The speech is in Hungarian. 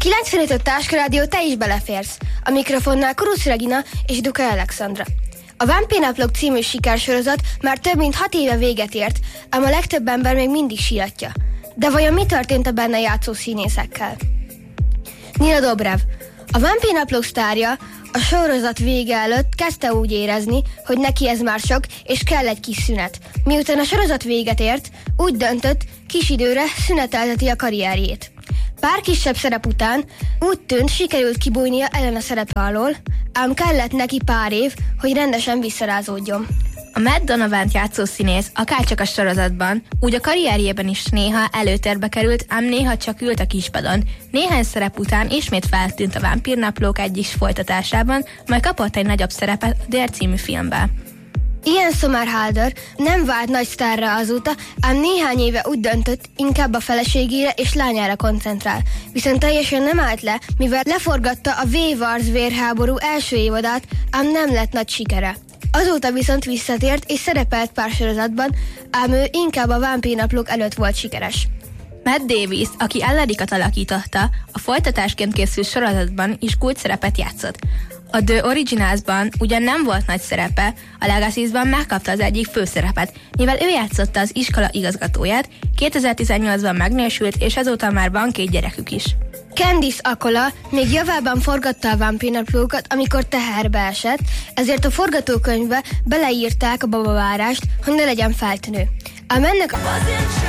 95 Táskarádió, te is beleférsz. A mikrofonnál Kurusz Regina és Duka Alexandra. A Vámpírnaplók című sikersorozat már több mint 6 éve véget ért, ám a legtöbb ember még mindig síratja. De vajon mi történt a benne játszó színészekkel? Nina Dobrev, a Vámpírnaplók sztárja, a sorozat vége előtt kezdte úgy érezni, hogy neki ez már sok, és kell egy kis szünet. Miután a sorozat véget ért, úgy döntött, kis időre szünetelteti a karrierjét. Pár kisebb szerep után úgy tűnt, sikerült kibújnia ellen a szerepe alól, ám kellett neki pár év, hogy rendesen visszarázódjon. A Matt Donovan-t játszó színész akárcsak a sorozatban, úgy a karrierjében is néha előtérbe került, ám néha csak ült a kispadon. Néhány szerep után ismét feltűnt a Vámpírnaplók egyik folytatásában, majd kapott egy nagyobb szerepet a Dare című filmben. Ian Somerhalder nem vált nagy sztárra azóta, ám néhány éve úgy döntött, inkább a feleségére és lányára koncentrál. Viszont teljesen nem állt le, mivel leforgatta a V-Wars vérháború első évadát, ám nem lett nagy sikere. Azóta viszont visszatért és szerepelt pár sorozatban, ám ő inkább a Vámpírnaplók előtt volt sikeres. Matt Davis, aki Ellerikat alakította, a folytatásként készült sorozatban is kulcsszerepet játszott. A The Originalsban ugyan nem volt nagy szerepe, a Legacy-ban megkapta az egyik főszerepet, mivel ő játszotta az iskola igazgatóját, 2018-ban megnősült, és azóta már van 2 gyerekük is. Candice Accola még javában forgatta a Vámpírnaplókat, amikor teherbe esett, ezért a forgatókönyvbe beleírták a babavárást, hogy ne legyen feltűnő. Ám ennek